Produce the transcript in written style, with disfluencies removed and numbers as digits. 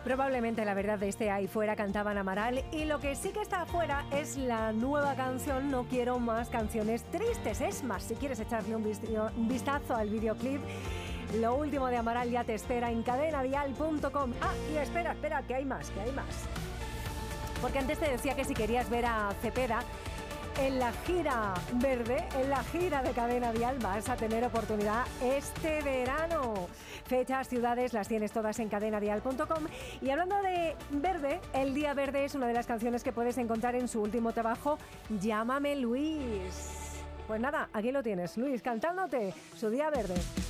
Probablemente la verdad de este ahí fuera cantaban Amaral, y lo que sí que está afuera es la nueva canción No quiero más canciones tristes. Es más, si quieres echarle un vistazo al videoclip, lo último de Amaral ya te espera en cadenadial.com. Ah, y espera, que hay más. Porque antes te decía que si querías ver a Cepeda en la gira verde, en la gira de Cadena Dial, vas a tener oportunidad este verano. Fechas, ciudades, las tienes todas en cadenadial.com. Y hablando de verde, El Día Verde es una de las canciones que puedes encontrar en su último trabajo, Llámame Luis. Pues nada, aquí lo tienes, Luis, cantándote su Día Verde.